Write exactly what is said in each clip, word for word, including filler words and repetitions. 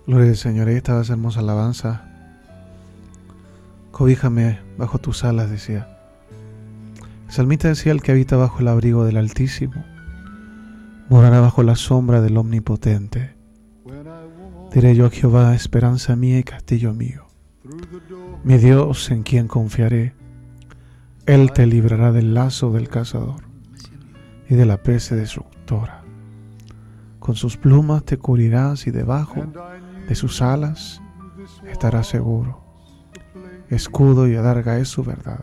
Gloria al Señor. Ahí estaba esa hermosa alabanza. Cobíjame bajo tus alas, decía. El salmista decía: el que habita bajo el abrigo del Altísimo morará bajo la sombra del Omnipotente. Diré yo a Jehová, esperanza mía y castillo mío, mi Dios en quien confiaré. Él te librará del lazo del cazador y de la peste destructora. Con sus plumas te cubrirás y debajo de sus alas estarás seguro. Escudo y adarga es su verdad.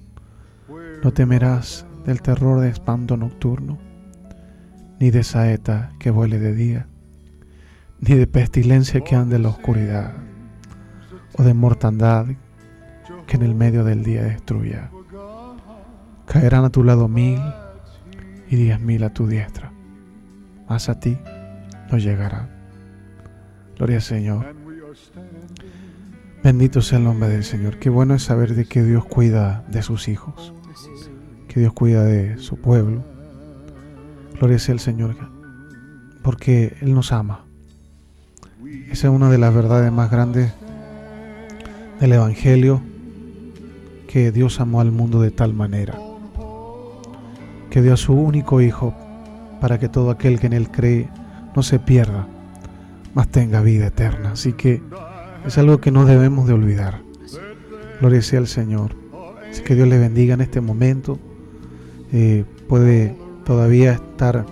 No temerás del terror de espanto nocturno, ni de saeta que vuele de día, ni de pestilencia que ande en la oscuridad, o de mortandad que en el medio del día destruya. Caerán a tu lado mil y diez mil a tu diestra, mas a ti no llegará. Gloria al Señor. Bendito sea el nombre del Señor. Qué bueno es saber de que Dios cuida de sus hijos, que Dios cuida de su pueblo. Gloria sea el Señor, porque Él nos ama. Esa es una de las verdades más grandes del Evangelio, que Dios amó al mundo de tal manera que dio a su único Hijo para que todo aquel que en Él cree no se pierda, mas tenga vida eterna. Así que es algo que no debemos de olvidar. Gloria sea al Señor. Así que Dios le bendiga en este momento. Eh, puede todavía estar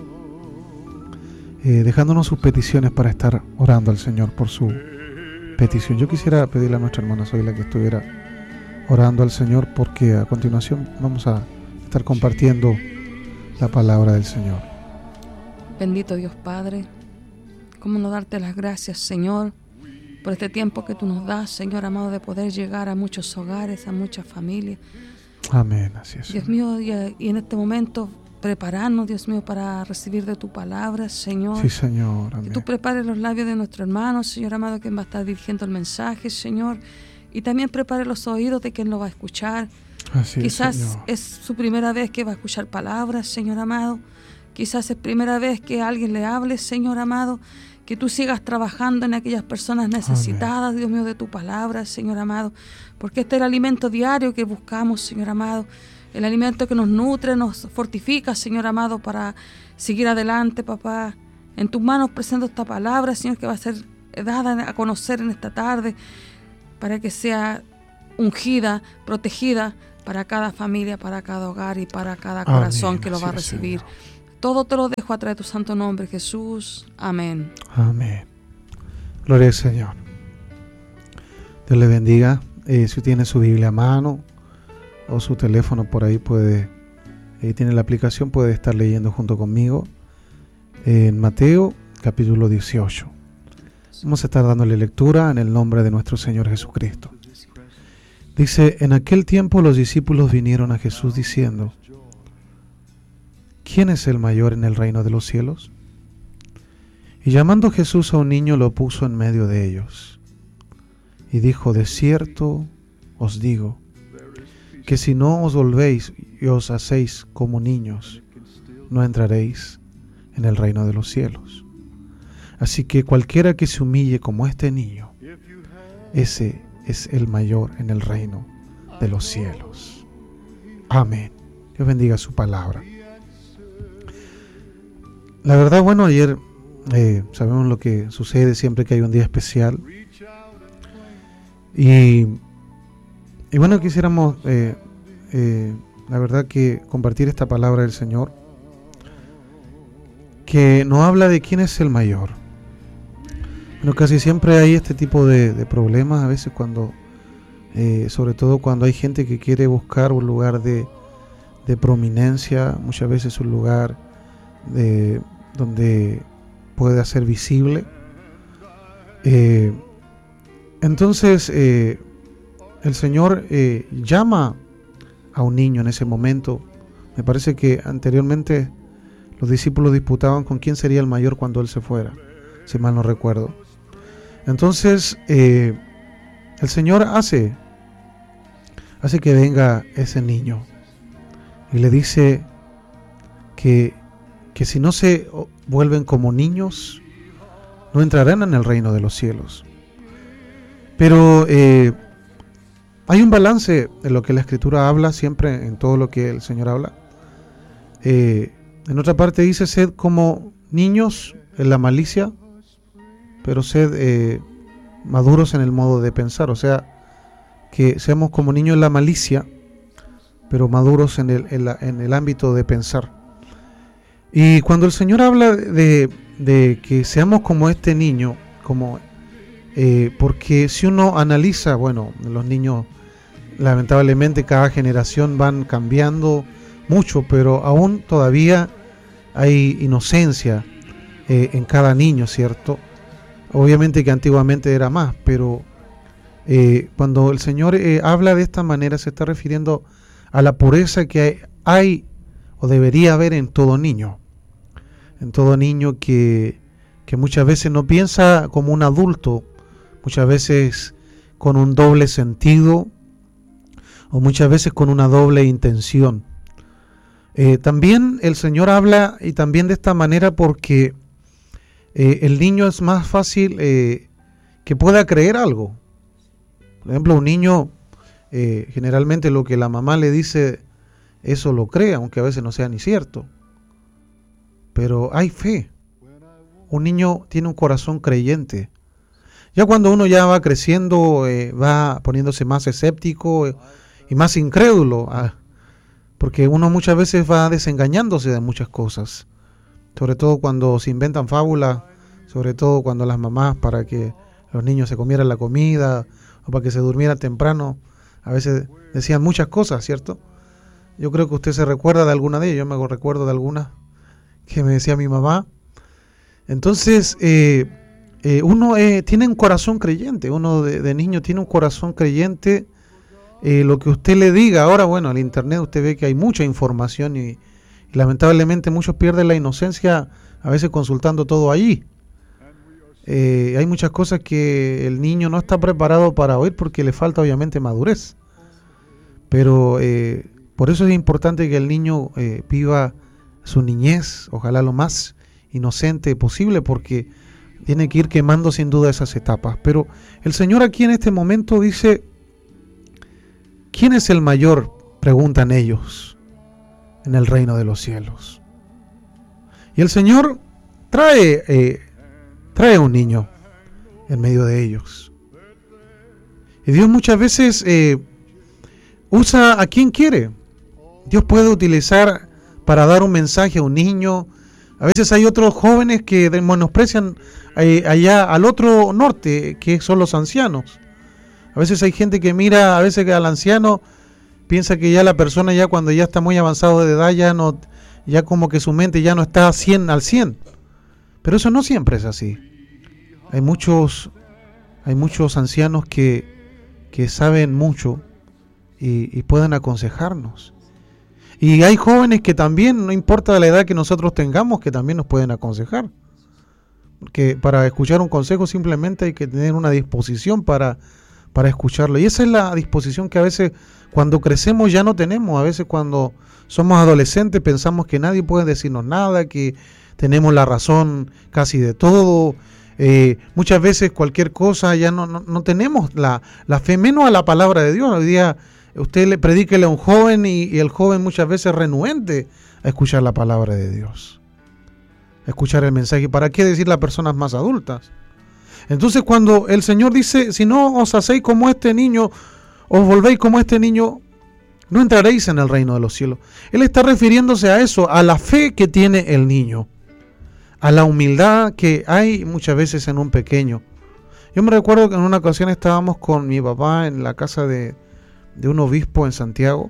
eh, dejándonos sus peticiones para estar orando al Señor por su petición. Yo quisiera pedirle a nuestra hermana Zoila que estuviera orando al Señor, porque a continuación vamos a estar compartiendo la palabra del Señor. Bendito Dios Padre, cómo no darte las gracias, Señor, por este tiempo que tú nos das, Señor amado, de poder llegar a muchos hogares, a muchas familias. Amén, así es. Dios mío, y, y en este momento prepararnos, Dios mío, para recibir de tu palabra, Señor. Sí, Señor, amén. Que tú prepares los labios de nuestro hermano, Señor amado, quien va a estar dirigiendo el mensaje, Señor, y también prepare los oídos de quien lo va a escuchar. Así Quizás es, Señor. es su primera vez que va a escuchar palabras, Señor amado. Quizás es primera vez que alguien le hable, Señor amado. Que tú sigas trabajando en aquellas personas necesitadas, amén, Dios mío, de tu palabra, Señor amado. Porque este es el alimento diario que buscamos, Señor amado. El alimento que nos nutre, nos fortifica, Señor amado, para seguir adelante, papá. En tus manos presento esta palabra, Señor, que va a ser dada a conocer en esta tarde, para que sea ungida, protegida para cada familia, para cada hogar y para cada corazón, amén, que lo va a recibir. Señor. Todo te lo dejo a través de tu santo nombre, Jesús. Amén. Amén. Gloria al Señor. Dios le bendiga. Eh, si tiene su Biblia a mano o su teléfono por ahí, puede, ahí tiene la aplicación, puede estar leyendo junto conmigo en Mateo capítulo dieciocho. Vamos a estar dándole lectura en el nombre de nuestro Señor Jesucristo. Dice: en aquel tiempo los discípulos vinieron a Jesús diciendo: ¿quién es el mayor en el reino de los cielos? Y llamando Jesús a un niño, lo puso en medio de ellos, y dijo: de cierto os digo, que si no os volvéis y os hacéis como niños, no entraréis en el reino de los cielos. Así que cualquiera que se humille como este niño, ese es el mayor en el reino de los cielos. Amén. Dios bendiga su palabra. La verdad, bueno, ayer eh, sabemos lo que sucede siempre que hay un día especial. Y, y bueno, quisiéramos, eh, eh, la verdad, que compartir esta palabra del Señor, que nos habla de quién es el mayor. Bueno, casi siempre hay este tipo de, de problemas, a veces cuando, eh, sobre todo cuando hay gente que quiere buscar un lugar de, de prominencia, muchas veces un lugar de donde puede hacer visible. Eh, entonces eh, el Señor eh, llama a un niño en ese momento. Me parece que anteriormente los discípulos disputaban con quién sería el mayor cuando Él se fuera, si mal no recuerdo. Entonces eh, el Señor hace hace que venga ese niño y le dice que que si no se vuelven como niños, no entrarán en el reino de los cielos. Pero eh, hay un balance en lo que la Escritura habla, siempre en todo lo que el Señor habla. Eh, en otra parte dice, sed como niños en la malicia, pero sed eh, maduros en el modo de pensar. O sea, que seamos como niños en la malicia, pero maduros en el, en la, en el ámbito de pensar. Y cuando el Señor habla de, de que seamos como este niño, como eh, porque si uno analiza, bueno, los niños lamentablemente cada generación van cambiando mucho, pero aún todavía hay inocencia eh, en cada niño, ¿cierto? Obviamente que antiguamente era más, pero eh, cuando el Señor eh, habla de esta manera se está refiriendo a la pureza que hay, hay o debería haber en todo niño, en todo niño que, que muchas veces no piensa como un adulto, muchas veces con un doble sentido o muchas veces con una doble intención. Eh, también el Señor habla y también de esta manera porque eh, el niño es más fácil eh, que pueda creer algo. Por ejemplo, un niño eh, generalmente lo que la mamá le dice, eso lo cree, aunque a veces no sea ni cierto. Pero hay fe. Un niño tiene un corazón creyente. Ya cuando uno ya va creciendo, eh, va poniéndose más escéptico eh, y más incrédulo, ah, porque uno muchas veces va desengañándose de muchas cosas, sobre todo cuando se inventan fábulas, sobre todo cuando las mamás para que los niños se comieran la comida o para que se durmieran temprano, a veces decían muchas cosas, ¿cierto? Yo creo que usted se recuerda de alguna de ellas, yo me recuerdo de algunas que me decía mi mamá. Entonces, eh, eh, uno eh, tiene un corazón creyente, uno de, de niño tiene un corazón creyente. Eh, lo que usted le diga, ahora bueno, al internet usted ve que hay mucha información y, y lamentablemente muchos pierden la inocencia a veces consultando todo allí. Eh, hay muchas cosas que el niño no está preparado para oír porque le falta obviamente madurez. Pero eh, por eso es importante que el niño eh, viva su niñez, ojalá lo más inocente posible, porque tiene que ir quemando sin duda esas etapas. Pero el Señor aquí en este momento dice, ¿quién es el mayor? Preguntan ellos en el reino de los cielos. Y el Señor trae, eh, trae un niño en medio de ellos. Y Dios muchas veces eh, usa a quien quiere. Dios puede utilizar para dar un mensaje a un niño. A veces hay otros jóvenes que menosprecian eh, allá al otro norte, que son los ancianos. A veces hay gente que mira, a veces que al anciano piensa que ya la persona ya cuando ya está muy avanzado de edad ya no, ya como que su mente ya no está cien al cien. Pero eso no siempre es así. Hay muchos, hay muchos ancianos que, que saben mucho y, y pueden aconsejarnos. Y hay jóvenes que también, no importa la edad que nosotros tengamos, que también nos pueden aconsejar. Porque para escuchar un consejo simplemente hay que tener una disposición para, para escucharlo. Y esa es la disposición que a veces cuando crecemos ya no tenemos. A veces cuando somos adolescentes pensamos que nadie puede decirnos nada, que tenemos la razón casi de todo. Eh, muchas veces cualquier cosa ya no, no, no tenemos la, la fe, menos a la palabra de Dios. Hoy día usted le predíquele a un joven y, y el joven muchas veces es renuente a escuchar la palabra de Dios, a escuchar el mensaje. ¿Para qué decir las personas más adultas? Entonces cuando el Señor dice, si no os hacéis como este niño, os volvéis como este niño, no entraréis en el reino de los cielos. Él está refiriéndose a eso, a la fe que tiene el niño, a la humildad que hay muchas veces en un pequeño. Yo me recuerdo que en una ocasión estábamos con mi papá en la casa de, de un obispo en Santiago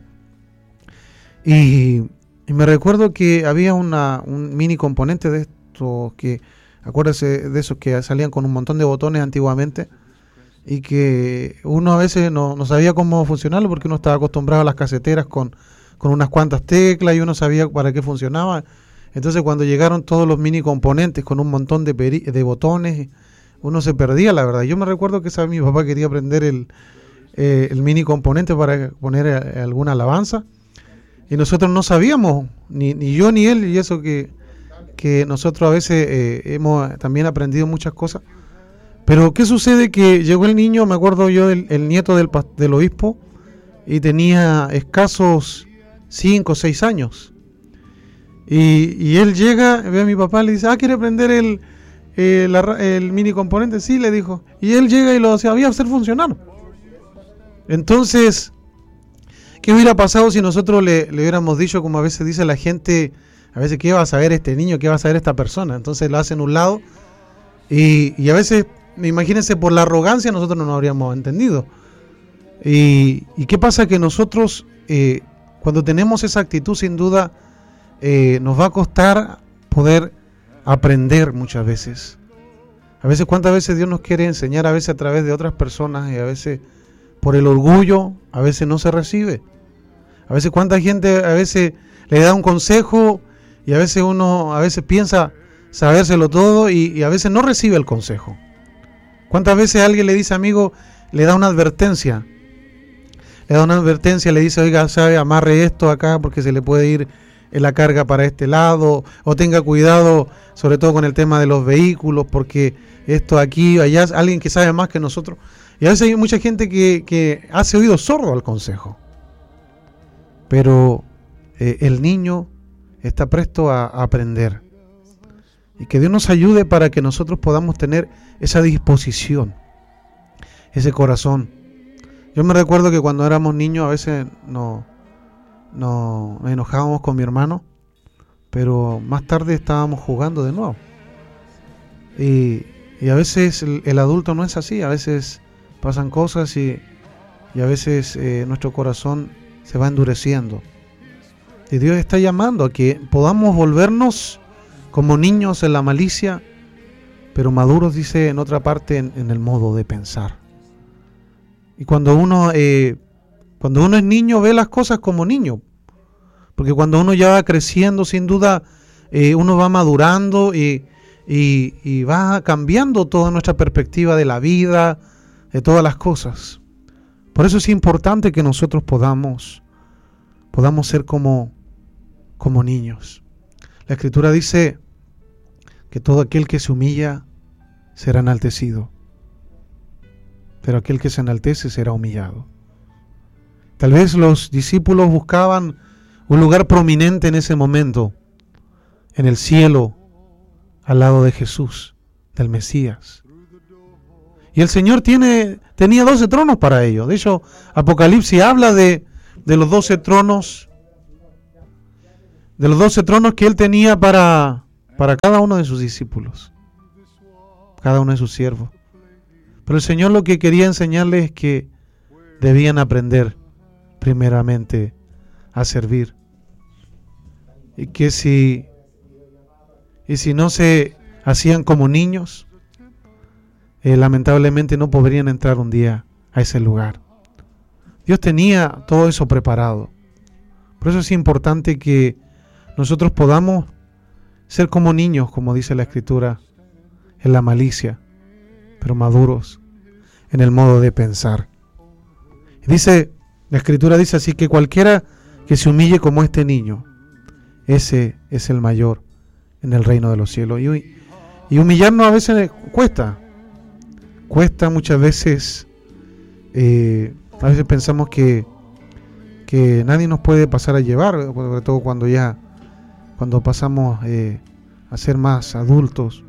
y, y me recuerdo que había una, un mini componente de estos que, acuérdese de esos que salían con un montón de botones antiguamente y que uno a veces no, no sabía cómo funcionarlo porque uno estaba acostumbrado a las caseteras con, con unas cuantas teclas y uno sabía para qué funcionaba. Entonces cuando llegaron todos los mini componentes con un montón de, peri- de botones, uno se perdía, la verdad. Yo me recuerdo que esa, mi papá quería aprender el, eh, el mini componente para poner eh, alguna alabanza y nosotros no sabíamos, ni, ni yo ni él, y eso que que nosotros a veces eh, hemos también aprendido muchas cosas. Pero ¿qué sucede? Que llegó el niño, me acuerdo yo, el, el nieto del, del obispo, y tenía escasos cinco o seis años. Y, y él llega, ve a mi papá, le dice, ah, ¿quiere prender el, eh, la, el mini componente? Sí, le dijo. Y él llega y lo sabía hacer funcionar. Entonces, ¿qué hubiera pasado si nosotros le, le hubiéramos dicho, como a veces dice la gente, a veces, ¿qué va a saber este niño? ¿Qué va a saber esta persona? Entonces lo hacen a un lado. Y, y a veces, imagínense, por la arrogancia nosotros no nos habríamos entendido. Y, y qué pasa que nosotros, eh, cuando tenemos esa actitud, sin duda, eh, nos va a costar poder aprender muchas veces. A veces, ¿cuántas veces Dios nos quiere enseñar? A veces a través de otras personas, y a veces por el orgullo, a veces no se recibe. A veces, ¿cuánta gente a veces le da un consejo y a veces uno a veces piensa sabérselo todo y, y a veces no recibe el consejo? ¿Cuántas veces alguien le dice, amigo, le da una advertencia? Le da una advertencia, le dice, oiga, sabe, amarre esto acá porque se le puede ir la carga para este lado, o tenga cuidado, sobre todo con el tema de los vehículos, porque esto aquí, allá, alguien que sabe más que nosotros. Y a veces hay mucha gente que, que hace oído sordo al consejo. Pero eh, el niño está presto a, a aprender. Y que Dios nos ayude para que nosotros podamos tener esa disposición, ese corazón. Yo me recuerdo que cuando éramos niños a veces no, no, nos enojábamos con mi hermano, pero más tarde estábamos jugando de nuevo. Y, y a veces el, el adulto no es así, a veces pasan cosas y, y a veces eh, nuestro corazón se va endureciendo. Y Dios está llamando a que podamos volvernos como niños en la malicia, pero maduros, dice en otra parte, en, en el modo de pensar. Y cuando uno eh, cuando uno es niño ve las cosas como niño, porque cuando uno ya va creciendo, sin duda eh, uno va madurando y, y, y va cambiando toda nuestra perspectiva de la vida, de todas las cosas. Por eso es importante que nosotros podamos podamos ser como, como niños. La Escritura dice que todo aquel que se humilla será enaltecido, pero aquel que se enaltece será humillado. Tal vez los discípulos buscaban un lugar prominente en ese momento, en el cielo, al lado de Jesús, del Mesías. Y el Señor tiene, tenía doce tronos para ellos. De hecho, Apocalipsis habla de, de los doce tronos, de los doce tronos que Él tenía para, para cada uno de sus discípulos, cada uno de sus siervos. Pero el Señor lo que quería enseñarles es que debían aprender primeramente a servir. Y que si, y si no se hacían como niños, eh, lamentablemente no podrían entrar un día a ese lugar. Dios tenía todo eso preparado. Por eso es importante que nosotros podamos ser como niños, como dice la Escritura, en la malicia, pero maduros en el modo de pensar. Y dice, la Escritura dice así, que cualquiera que se humille como este niño, ese es el mayor en el reino de los cielos. Y, y humillarnos a veces cuesta, cuesta muchas veces, eh, a veces pensamos que, que nadie nos puede pasar a llevar, sobre todo cuando ya, cuando pasamos eh, a ser más adultos.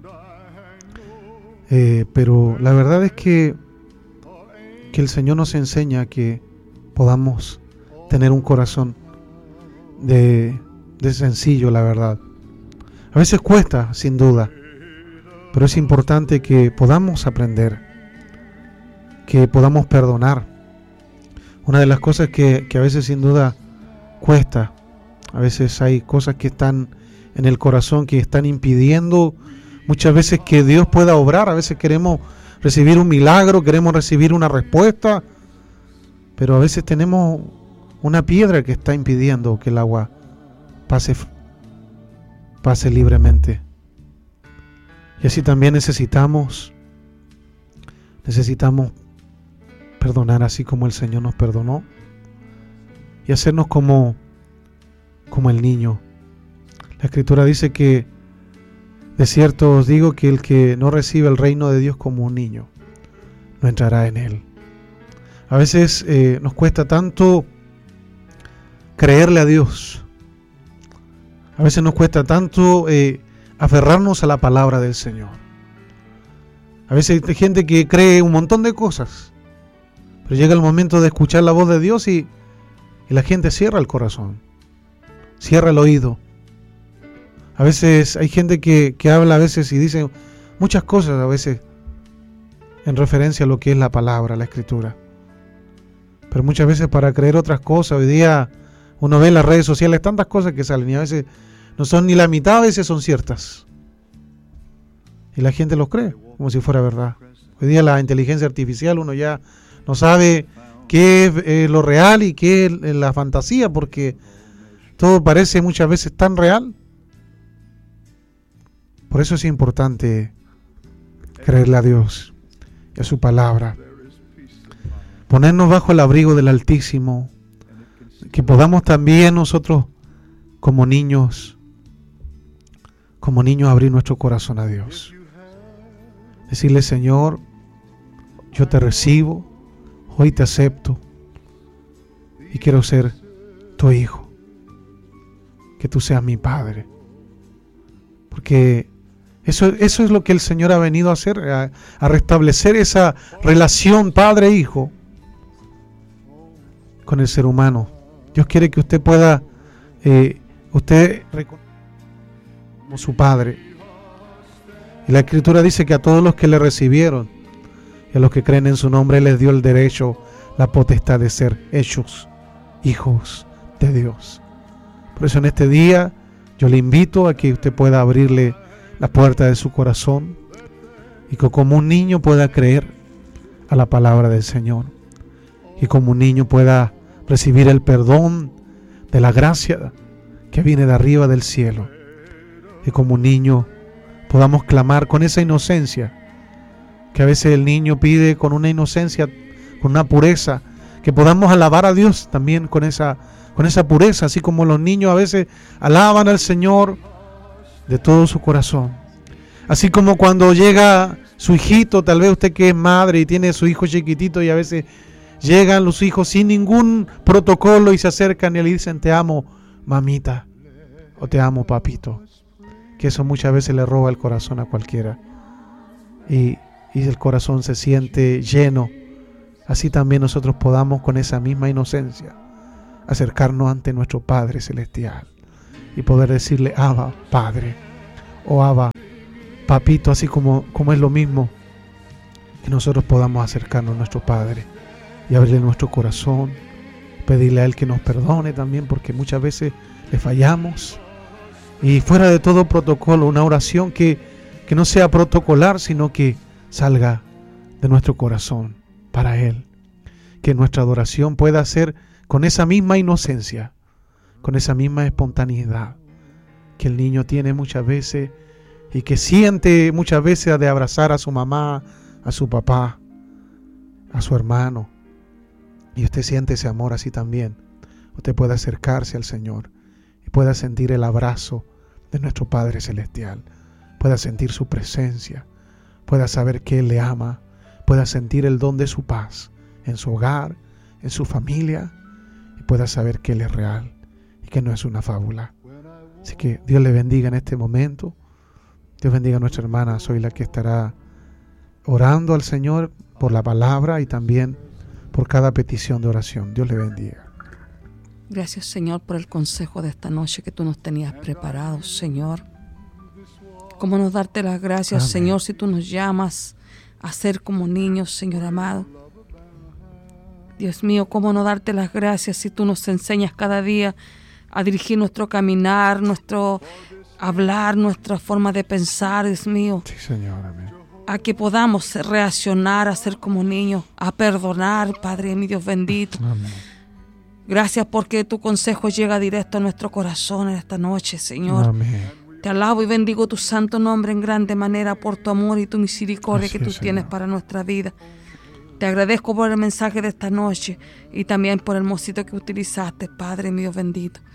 Eh, pero la verdad es que, que el Señor nos enseña que podamos tener un corazón de, de sencillo, la verdad. A veces cuesta, sin duda, pero es importante que podamos aprender, que podamos perdonar. Una de las cosas que, que a veces sin duda cuesta, a veces hay cosas que están en el corazón que están impidiendo muchas veces que Dios pueda obrar. A veces queremos recibir un milagro, queremos recibir una respuesta, pero a veces tenemos una piedra que está impidiendo que el agua pase, pase libremente. Y así también necesitamos, necesitamos perdonar así como el Señor nos perdonó y hacernos como, como el niño. La Escritura dice que De cierto os digo que el que no recibe el reino de Dios como un niño, no entrará en él. A veces eh, nos cuesta tanto creerle a Dios. A veces nos cuesta tanto eh, aferrarnos a la palabra del Señor. A veces hay gente que cree un montón de cosas, pero llega el momento de escuchar la voz de Dios y, y la gente cierra el corazón, cierra el oído. A veces hay gente que, que habla a veces y dice muchas cosas a veces en referencia a lo que es la palabra, la escritura. Pero muchas veces para creer otras cosas, hoy día uno ve en las redes sociales tantas cosas que salen y a veces no son ni la mitad, a veces son ciertas. Y la gente los cree como si fuera verdad. Hoy día la inteligencia artificial uno ya no sabe qué es eh, lo real y qué es la fantasía, porque todo parece muchas veces tan real. Por eso es importante creerle a Dios y a su palabra. Ponernos bajo el abrigo del Altísimo. Que podamos también nosotros como niños, como niños abrir nuestro corazón a Dios. Decirle: Señor, yo te recibo, hoy te acepto y quiero ser tu hijo. Que tú seas mi Padre. Porque Eso, eso es lo que el Señor ha venido a hacer, a, a restablecer esa relación padre-hijo con el ser humano. Dios quiere que usted pueda, eh, usted como su Padre. Y la Escritura dice que a todos los que le recibieron y a los que creen en su nombre, Él les dio el derecho, la potestad de ser hechos hijos de Dios. Por eso en este día yo le invito a que usted pueda abrirle la puerta de su corazón y que como un niño pueda creer a la palabra del Señor y como un niño pueda recibir el perdón de la gracia que viene de arriba del cielo y como un niño podamos clamar con esa inocencia que a veces el niño pide, con una inocencia, con una pureza, que podamos alabar a Dios también con esa, con esa pureza, así como los niños a veces alaban al Señor de todo su corazón. Así como cuando llega su hijito, tal vez usted que es madre y tiene su hijo chiquitito y a veces llegan los hijos sin ningún protocolo y se acercan y le dicen: te amo, mamita, o te amo, papito. Que eso muchas veces le roba el corazón a cualquiera y, y el corazón se siente lleno. Así también nosotros podamos con esa misma inocencia acercarnos ante nuestro Padre Celestial y poder decirle: Abba, Padre, o Abba, Papito, así como, como es lo mismo, que nosotros podamos acercarnos a nuestro Padre y abrirle nuestro corazón, pedirle a Él que nos perdone también, porque muchas veces le fallamos. Y fuera de todo protocolo, una oración que, que no sea protocolar, sino que salga de nuestro corazón para Él. Que nuestra adoración pueda ser con esa misma inocencia, con esa misma espontaneidad que el niño tiene muchas veces y que siente muchas veces de abrazar a su mamá, a su papá, a su hermano. Y usted siente ese amor así también. Usted puede acercarse al Señor y pueda sentir el abrazo de nuestro Padre Celestial, pueda sentir su presencia, pueda saber que Él le ama, pueda sentir el don de su paz en su hogar, en su familia, y pueda saber que Él es real y que no es una fábula. Así que Dios le bendiga en este momento. Dios bendiga a nuestra hermana Zoila, que estará orando al Señor por la palabra y también por cada petición de oración. Dios le bendiga. Gracias, Señor, por el consejo de esta noche que tú nos tenías preparado, Señor. ¿Cómo no darte las gracias, Amén, Señor, si tú nos llamas a ser como niños, Señor amado? Dios mío, ¿cómo no darte las gracias si tú nos enseñas cada día a dirigir nuestro caminar, nuestro hablar, nuestra forma de pensar, Dios mío? Sí, Señor, amén. A que podamos reaccionar, a ser como niños, a perdonar, Padre mi Dios bendito. Amén. Gracias porque tu consejo llega directo a nuestro corazón en esta noche, Señor. Amén. Te alabo y bendigo tu santo nombre en grande manera por tu amor y tu misericordia Así que tú es, tienes Señor, para nuestra vida. Te agradezco por el mensaje de esta noche y también por el mocito que utilizaste, Padre mío bendito.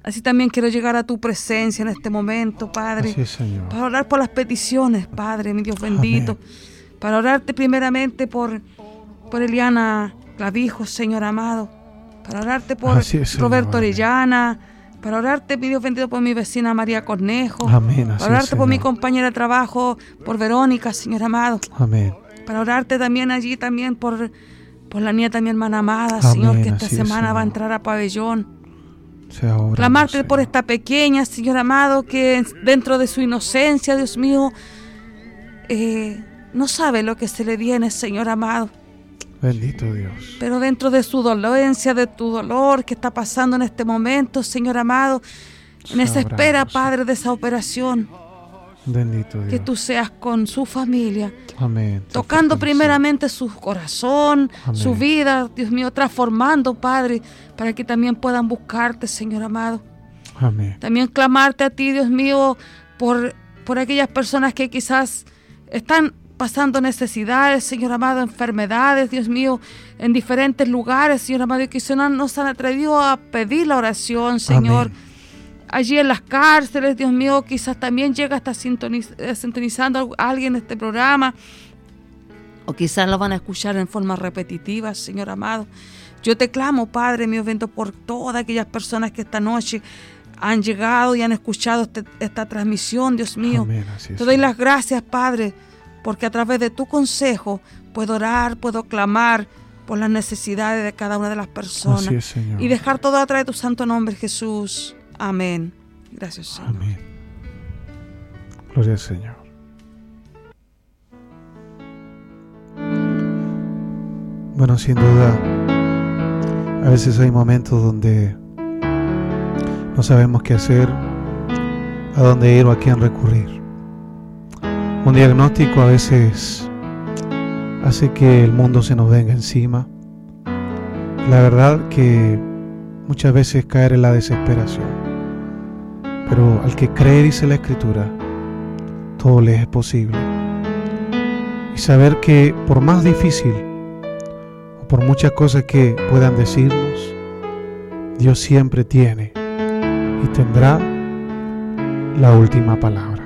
Así también quiero llegar a tu presencia en este momento, Padre. Así es, Señor. Para orar por las peticiones, Padre, mi Dios bendito. Amén. Para orarte primeramente por, por Eliana Clavijo, Señor amado. Para orarte por es, Roberto Orellana. Para orarte, mi Dios bendito, por mi vecina María Cornejo. Amén. Para orarte es, por mi compañera de trabajo, por Verónica, Señor amado. Amén. Para orarte también allí, también por, por la nieta de mi hermana amada, Amén. Señor, que esta Así semana es, va a entrar a pabellón. Ahora, clamarte Señor. Por esta pequeña, Señor amado, que dentro de su inocencia, Dios mío, eh, no sabe lo que se le viene, Señor amado. Bendito Dios. Pero dentro de su dolencia, de tu dolor que está pasando en este momento, Señor amado, en esa espera, Padre, de esa operación. Bendito Dios. Que tú seas con su familia. Amén. Tocando primeramente su corazón, Amén. Su vida, Dios mío, transformando, Padre, para que también puedan buscarte, Señor amado. Amén. También clamarte a ti, Dios mío, por, por aquellas personas que quizás están pasando necesidades, Señor amado, enfermedades, Dios mío, en diferentes lugares, Señor amado, y que no se han atrevido a pedir la oración, Señor. Amén. Allí en las cárceles, Dios mío, quizás también llega hasta sintoniz- sintonizando a alguien este programa, o quizás lo van a escuchar en forma repetitiva, Señor amado. Yo te clamo, Padre mío, bendito, por todas aquellas personas que esta noche han llegado y han escuchado este, esta transmisión, Dios mío. Amén, así es, te doy las gracias, Padre, porque a través de tu consejo puedo orar, puedo clamar por las necesidades de cada una de las personas. Así es, Señor. Y dejar todo a través de tu santo nombre, Jesús. Amén. Gracias, Señor. Amén. Gloria al Señor. Bueno, sin duda, a veces hay momentos donde no sabemos qué hacer, a dónde ir o a quién recurrir. Un diagnóstico a veces hace que el mundo se nos venga encima. La verdad que muchas veces caer en la desesperación. Pero al que cree, dice la Escritura, todo le es posible. Y saber que por más difícil o por muchas cosas que puedan decirnos, Dios siempre tiene y tendrá la última palabra.